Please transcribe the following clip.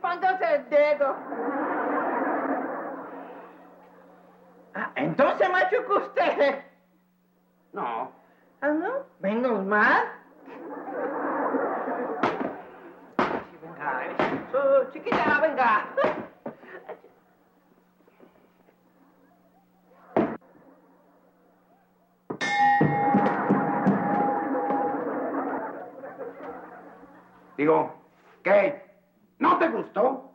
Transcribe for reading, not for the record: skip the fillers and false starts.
raspándose el dedo. Ah, entonces machuca usted. No. Ah, ¿no? Menos mal. Venga, eso, chiquita, venga. Digo, ¿qué? ¿No te gustó?